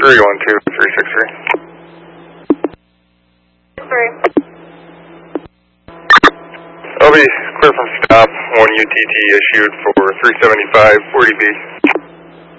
LB, clear from stop, 1 UTT issued for 375 40B.